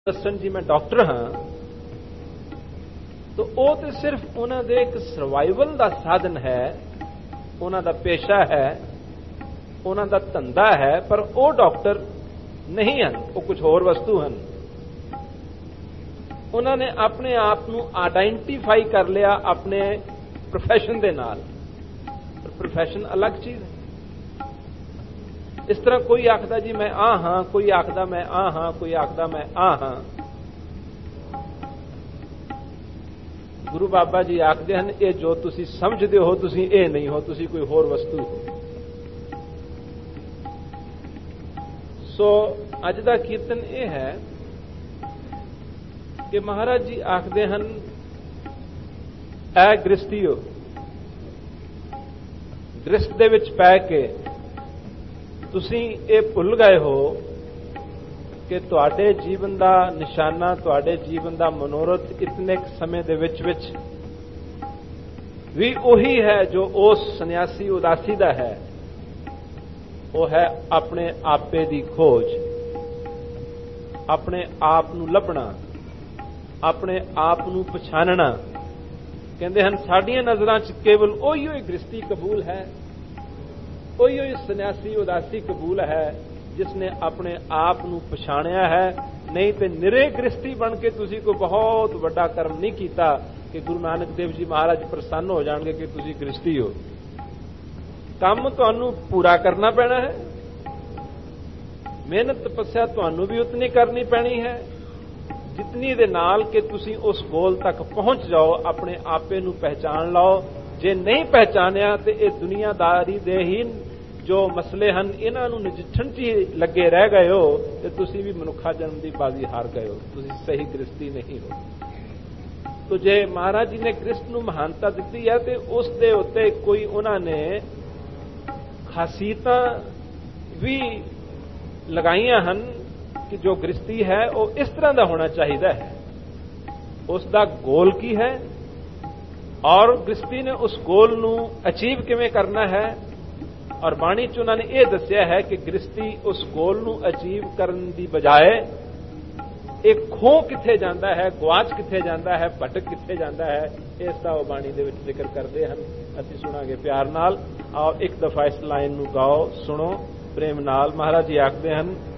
ਦੱਸਣ ਜੀ ਮੈਂ ਡਾਕਟਰ ਹਾਂ ਤਾਂ ਉਹ ਤੇ ਸਿਰਫ ਉਹਨਾਂ ਦੇ ਇੱਕ ਸਰਵਾਈਵਲ ਦਾ ਸਾਧਨ ਹੈ, ਉਹਨਾਂ ਦਾ ਪੇਸ਼ਾ ਹੈ, ਉਹਨਾਂ ਦਾ ਧੰਦਾ ਹੈ, ਪਰ ਉਹ ਡਾਕਟਰ ਨਹੀਂ ਹਨ, ਉਹ ਕੁਝ ਹੋਰ ਵਸਤੂ ਹਨ। ਉਹਨਾਂ ਨੇ ਆਪਣੇ ਆਪ ਨੂੰ ਆਇਡੈਂਟੀਫਾਈ ਕਰ ਲਿਆ ਆਪਣੇ ਪ੍ਰੋਫੈਸ਼ਨ ਦੇ ਨਾਲ, ਪਰ ਪ੍ਰੋਫੈਸ਼ਨ ਅਲੱਗ ਚੀਜ਼ ਹੈ। ਇਸ ਤਰ੍ਹਾਂ ਕੋਈ ਆਖਦਾ ਜੀ ਮੈਂ ਆ ਹਾਂ, ਕੋਈ ਆਖਦਾ ਮੈਂ ਆ ਹਾਂ, ਕੋਈ ਆਖਦਾ ਮੈਂ ਆ ਹਾਂ। ਗੁਰੂ ਬਾਬਾ ਜੀ ਆਖਦੇ ਹਨ ਇਹ ਜੋ ਤੁਸੀਂ ਸਮਝਦੇ ਹੋ ਤੁਸੀਂ ਇਹ ਨਹੀਂ ਹੋ, ਤੁਸੀਂ ਕੋਈ ਹੋਰ ਵਸਤੂ ਹੋ। ਸੋ ਅੱਜ ਦਾ ਕੀਰਤਨ ਇਹ ਹੈ ਕਿ ਮਹਾਰਾਜ ਜੀ ਆਖਦੇ ਹਨ ਐ ਗ੍ਰਸਤੀਓ, ਗ੍ਰਸਤ ਦੇ ਵਿੱਚ ਪੈ ਕੇ ਤੁਸੀਂ ਇਹ ਭੁੱਲ ਗਏ ਹੋ ਕਿ ਤੁਹਾਡੇ ਜੀਵਨ ਦਾ ਨਿਸ਼ਾਨਾ, ਤੁਹਾਡੇ ਜੀਵਨ ਦਾ ਮਨੋਰਥ ਇਤਨੇ ਸਮੇਂ ਦੇ ਵਿੱਚ ਵੀ ਉਹੀ ਹੈ ਜੋ ਉਸ ਸੰਨਿਆਸੀ ਉਦਾਸੀ ਦਾ ਹੈ। ਉਹ ਹੈ ਆਪਣੇ ਆਪੇ ਦੀ ਖੋਜ, ਆਪਣੇ ਆਪ ਨੂੰ ਲੱਭਣਾ, ਆਪਣੇ ਆਪ ਨੂੰ ਪਛਾਣਨਾ। ਕਹਿੰਦੇ ਹਨ ਸਾਡੀਆਂ ਨਜ਼ਰਾਂ 'ਚ ਕੇਵਲ ਉਹੀ ਗ੍ਰਸਤੀ ਕਬੂਲ ਹੈ, ਉਹੀ ਸੰਨਿਆਸੀ ਉਦਾਸੀ ਕਬੂਲ ਹੈ ਜਿਸ ਨੇ ਆਪਣੇ ਆਪ ਨੂੰ ਪਛਾਣਿਆ ਹੈ। ਨਹੀਂ ਤੇ ਨਿਰੇ ਗ੍ਰਸਤੀ ਬਣ ਕੇ ਤੁਸੀਂ ਕੋਈ ਬਹੁਤ ਵੱਡਾ ਕਰਮ ਨਹੀਂ ਕੀਤਾ ਕਿ ਗੁਰੂ ਨਾਨਕ ਦੇਵ ਜੀ ਮਹਾਰਾਜ ਪ੍ਰਸੰਨ ਹੋ ਜਾਣਗੇ ਕਿ ਤੁਸੀਂ ਗ੍ਰਸਤੀ ਹੋ। ਕੰਮ ਤੁਹਾਨੂੰ ਪੂਰਾ ਕਰਨਾ ਪੈਣਾ ਹੈ, ਮਿਹਨਤ ਤਪੱਸਿਆ ਤੁਹਾਨੂੰ ਵੀ ਉਤਨੀ ਕਰਨੀ ਪੈਣੀ ਹੈ ਜਿਤਨੀ ਦੇ ਨਾਲ ਕਿ ਤੁਸੀਂ ਉਸ ਗੋਲ ਤੱਕ ਪਹੁੰਚ ਜਾਓ, ਆਪਣੇ ਆਪੇ ਨੂੰ ਪਹਿਚਾਣ ਲਓ। ਜੇ ਨਹੀਂ ਪਹਿਚਾਨਿਆ ਤੇ ਇਹ ਦੁਨੀਆਦਾਰੀ ਦੇ ਹੀ ਜੋ ਮਸਲੇ ਹਨ ਇਹਨਾਂ ਨੂੰ ਨਜਿੱਠਣ 'ਚ ਹੀ ਲੱਗੇ ਰਹਿ ਗਏ ਹੋ ਤੇ ਤੁਸੀਂ ਵੀ ਮਨੁੱਖਾ ਜਨਮ ਦੀ ਬਾਜ਼ੀ ਹਾਰ ਗਏ ਹੋ, ਤੁਸੀਂ ਸਹੀ ਗ੍ਰਸਤੀ ਨਹੀਂ ਹੋ। ਤੋ ਜੇ ਮਹਾਰਾਜ ਜੀ ਨੇ ਗ੍ਰਸਤ ਨੂੰ ਮਹਾਨਤਾ ਦਿੱਤੀ ਹੈ ਤੇ ਉਸ ਦੇ ਉੱਤੇ ਕੋਈ ਉਹਨਾਂ ਨੇ ਖਾਸੀਅਤਾਂ ਵੀ ਲਗਾਈਆਂ ਹਨ ਕਿ ਜੋ ਗ੍ਰਸਤੀ ਹੈ ਉਹ ਇਸ ਤਰ੍ਹਾਂ ਦਾ ਹੋਣਾ ਚਾਹੀਦਾ ਹੈ, ਉਸ ਦਾ ਗੋਲ ਕੀ ਹੈ ਔਰ ਗ੍ਰਸਤੀ ਨੇ ਉਸ ਗੋਲ ਨੂੰ ਅਚੀਵ ਕਿਵੇਂ ਕਰਨਾ ਹੈ। ਔਰ ਬਾਣੀ 'ਚ ਉਹਨਾਂ ਨੇ ਇਹ ਦੱਸਿਆ ਹੈ ਕਿ ਗ੍ਰਸਤੀ ਉਸ ਗੋਲ ਨੂੰ ਅਚੀਵ ਕਰਨ ਦੀ ਬਜਾਏ ਇਹ ਖੋਹ ਕਿੱਥੇ ਜਾਂਦਾ ਹੈ, ਗਵਾਚ ਕਿੱਥੇ ਜਾਂਦਾ ਹੈ, ਭਟਕ ਕਿੱਥੇ ਜਾਂਦਾ ਹੈ, ਇਸ ਦਾ ਉਹ ਬਾਣੀ ਦੇ ਵਿੱਚ ਜ਼ਿਕਰ ਕਰਦੇ ਹਨ। ਅਸੀਂ ਸੁਣਾਂਗੇ ਪਿਆਰ ਨਾਲ। ਆਓ ਇੱਕ ਦਫਾ ਇਸ ਲਾਈਨ ਨੂੰ ਗਾਓ, ਸੁਣੋ ਪ੍ਰੇਮ ਨਾਲ। ਮਹਾਰਾਜ ਜੀ ਆਖਦੇ ਹਨ